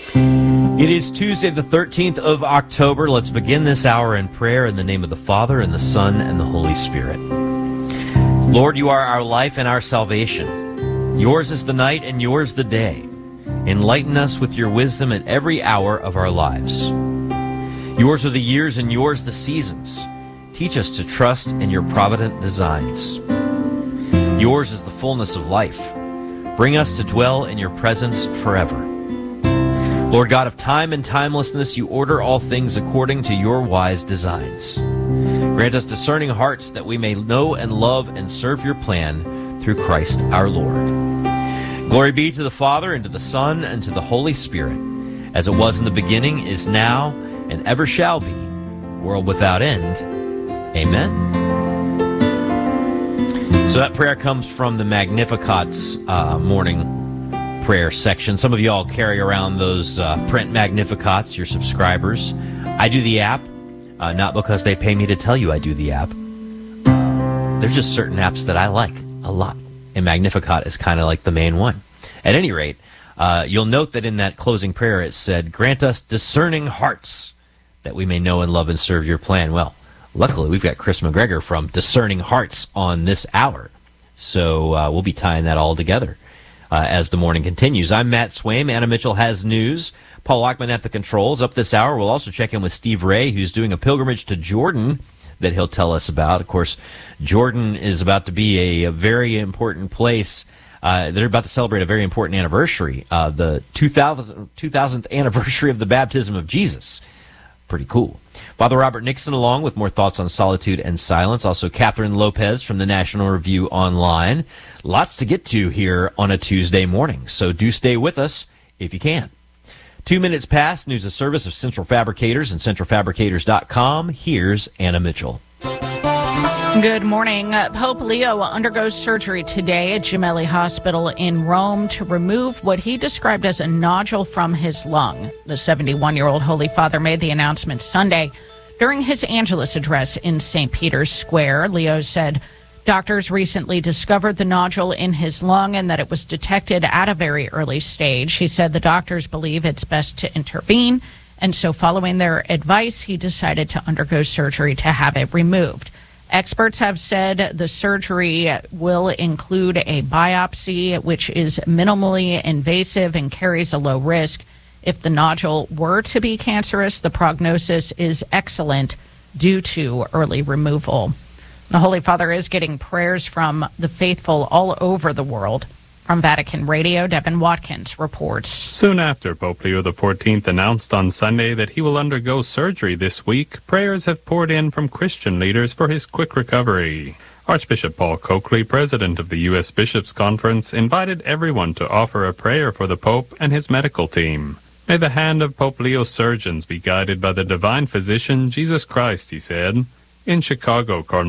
It is Tuesday, the 13th of October. Let's begin this hour in prayer in the name of the Father, and the Son, and the Holy Spirit. Lord, you are our life and our salvation. Yours is the night, and yours the day. Enlighten us with your wisdom at every hour of our lives. Yours are the years, and yours the seasons. Teach us to trust in your provident designs. Yours is the fullness of life. Bring us to dwell in your presence forever. Lord God of time and timelessness, you order all things according to your wise designs. Grant us discerning hearts that we may know and love and serve your plan through Christ our Lord. Glory be to the Father, and to the Son, and to the Holy Spirit, as it was in the beginning, is now, and ever shall be, world without end. Amen. So that prayer comes from the Magnificat's morning prayer section. Some of y'all carry around those print Magnificats, your subscribers. I do the app, not because they pay me to tell you I do the app. There's just certain apps that I like a lot, and Magnificat is kind of like the main one. At any rate, you'll note that in that closing prayer it said, grant us discerning hearts that we may know and love and serve your plan. Well, luckily we've got Chris McGregor from Discerning Hearts on this hour, so we'll be tying that all together as the morning continues. I'm Matt Swaim. Anna Mitchell has news. Paul Lockman at the controls. Up this hour, we'll also check in with Steve Ray, who's doing a pilgrimage to Jordan that he'll tell us about. Of course, Jordan is about to be a very important place. They're about to celebrate a very important anniversary, the 2000th anniversary of the baptism of Jesus. Pretty cool. Father Robert Nixon along with more thoughts on solitude and silence. Also, Catherine Lopez from the National Review Online. Lots to get to here on a Tuesday morning, so do stay with us if you can. 2 minutes past, news of service of Central Fabricators and centralfabricators.com. Here's Anna Mitchell. Good morning. Pope Leo undergoes surgery today at Gemelli Hospital in Rome to remove what he described as a nodule from his lung. The 71-year-old Holy Father made the announcement Sunday during his Angelus address in St. Peter's Square. Leo said doctors recently discovered the nodule in his lung and that it was detected at a very early stage. He said the doctors believe it's best to intervene, and so following their advice, he decided to undergo surgery to have it removed. Experts have said the surgery will include a biopsy, which is minimally invasive and carries a low risk. If the nodule were to be cancerous, the prognosis is excellent due to early removal. The Holy Father is getting prayers from the faithful all over the world. From Vatican Radio, Devin Watkins reports. Soon after Pope Leo XIV announced on Sunday that he will undergo surgery this week, prayers have poured in from Christian leaders for his quick recovery. Archbishop Paul Coakley, president of the U.S. Bishops' Conference, invited everyone to offer a prayer for the Pope and his medical team. May the hand of Pope Leo's surgeons be guided by the divine physician, Jesus Christ, he said. In Chicago, Cardinal